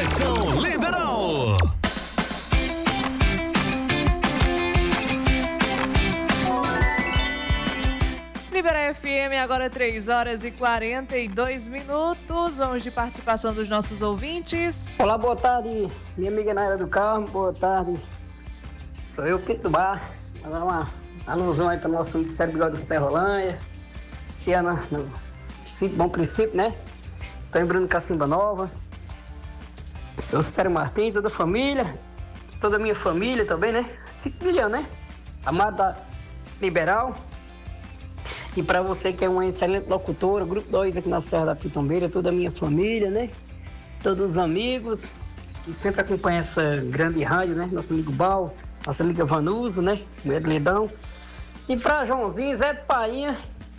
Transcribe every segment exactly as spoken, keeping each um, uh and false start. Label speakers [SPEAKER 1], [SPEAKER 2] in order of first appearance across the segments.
[SPEAKER 1] Conexão Liberal.
[SPEAKER 2] Libera F M, agora três horas e quarenta e dois minutos. Vamos de participação dos nossos ouvintes.
[SPEAKER 3] Olá, boa tarde, minha amiga Naira do Carmo, boa tarde. Sou eu, Pinto do Bar. Vou dar uma alusão aí para o nosso amigo Sérgio Bigode do Serrolândia. Esse ano, no princípio, bom princípio, né? Tô em Bruno Cacimba Nova. Sou o Sérgio Martins, toda a família, toda a minha família também, né? cinco milhões, né? Amado da Liberal. E para você que é uma excelente locutora, grupo dois aqui na Serra da Pitombeira, toda a minha família, né? Todos os amigos que sempre acompanham essa grande rádio, né? Nosso amigo Bal, nossa amiga Vanusa, né? Mulher de Ledão. E para Joãozinho, Zé de Painha,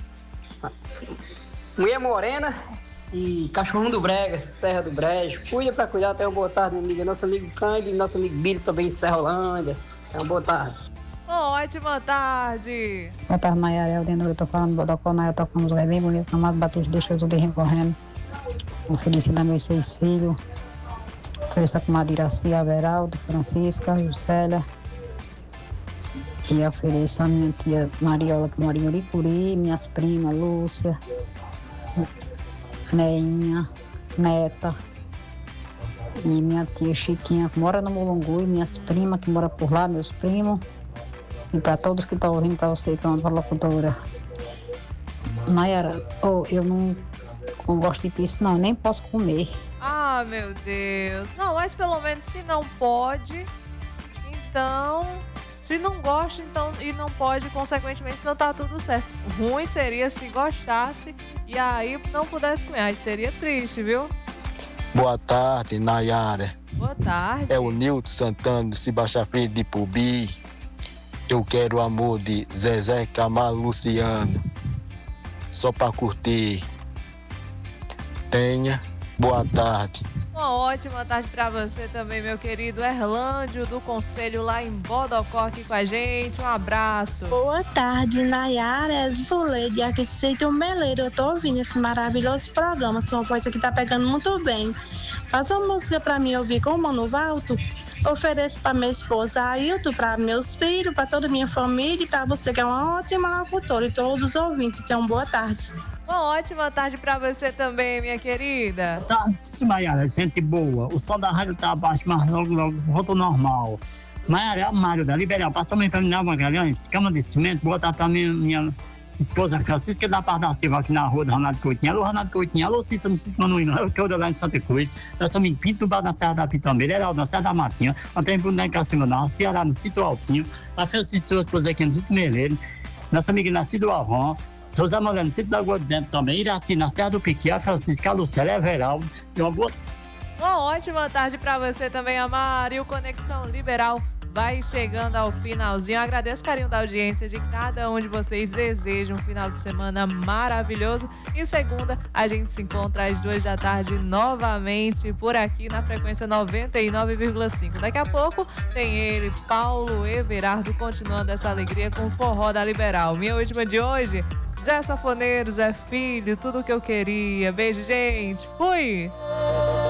[SPEAKER 3] Mulher Morena e Cachorrão do Brega, Serra do Brejo. Cuida para cuidar, até uma boa tarde, minha amiga. Nosso amigo Cândido e nosso amigo Billy também em Serrolândia. Até uma boa tarde.
[SPEAKER 2] Ótima tarde.
[SPEAKER 4] Boa tarde, Nayara. É o Denor, eu tô falando do Bodocó, Nayara, tocamos o bem bonito, amado Batista, deixa tudo recorrendo. Oferecendo a meus seis filhos. Ofereço a comadre Iraci, a Veraldo, Francisca, Juscelia. E ofereço a minha tia Mariola, que mora em Uricuri, minhas primas, Lúcia, Neinha, Neta. E minha tia Chiquinha, que mora no Mulungu, e minhas primas, que moram por lá, meus primos. E para todos que estão ouvindo, para você que é uma locutora. Nayara, oh, eu não, não gosto de pizza, não, nem posso comer.
[SPEAKER 2] Ah, meu Deus. Não, mas pelo menos se não pode, então... Se não gosta, então, e não pode, consequentemente, não tá tudo certo. Ruim seria se gostasse e aí não pudesse comer. Aí seria triste, viu?
[SPEAKER 5] Boa tarde, Nayara.
[SPEAKER 2] Boa tarde.
[SPEAKER 5] É o Nilton Santana, do Sebastião Freire de Pubi. Eu quero o amor de Zezé Camargo Luciano. Só pra curtir. Tenha boa tarde.
[SPEAKER 2] Uma ótima tarde pra você também, meu querido Erlândio, do Conselho lá em Bodocó, aqui com a gente. Um abraço.
[SPEAKER 6] Boa tarde, Nayara, Zuleide, aqui do Sítio Meleiro. Eu tô ouvindo esse maravilhoso programa. Sua voz aqui tá pegando muito bem. Faz uma música pra mim ouvir com o Mano Valto. Ofereço pra minha esposa Ailton, pra meus filhos, pra toda a minha família e pra você que é uma ótima locutora e todos os ouvintes. Então, boa tarde.
[SPEAKER 2] Uma ótima tarde pra você também, minha querida.
[SPEAKER 7] Boa tarde, Maiara, gente boa. O som da rádio tá abaixo, mas logo, logo volta ao normal. Maiara, é o Mário da Liberal. Passa também pra mim na Magalhães, cama de cimento, botar pra mim, minha esposa Francisca da Paz da Silva, aqui na rua do Ronaldo Coutinho. Alô, Ronaldo Coutinho. Alô, Cícero no Sítio Manuíno. Eu quero lá em Santa Cruz. Nosso amigo Pinto do Bar na Serra da Pitombeira, Heraldo na Serra da Matinha. Até em Bruno da Cacimba, na Ceará, no Sítio Altinho. A Francisca, sua esposa aqui no Sítio Meleiro. Nossa amiga Nascido Avon. Souza Moreno, Sítio da Goa de Dentro também. Iraci, na Serra do Piqui. A Francisca, a Lucélia, a Everaldo. E uma boa...
[SPEAKER 2] Uma ótima tarde para você também, Amar. E o Conexão Liberal vai chegando ao finalzinho. Eu agradeço o carinho da audiência de cada um de vocês. Desejo um final de semana maravilhoso. E segunda, a gente se encontra às duas da tarde novamente por aqui na frequência noventa e nove vírgula cinco. Daqui a pouco tem ele, Paulo Everardo, continuando essa alegria com o Forró da Liberal. Minha última de hoje, Zé Safoneiro, Zé Filho, tudo que eu queria. Beijo, gente. Fui!